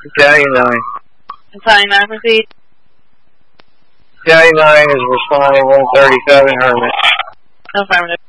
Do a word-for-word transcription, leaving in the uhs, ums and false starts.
Battalion nine. Battalion nine, proceed. Battalion nine is responding one thirty-seven Hermit. Affirmative.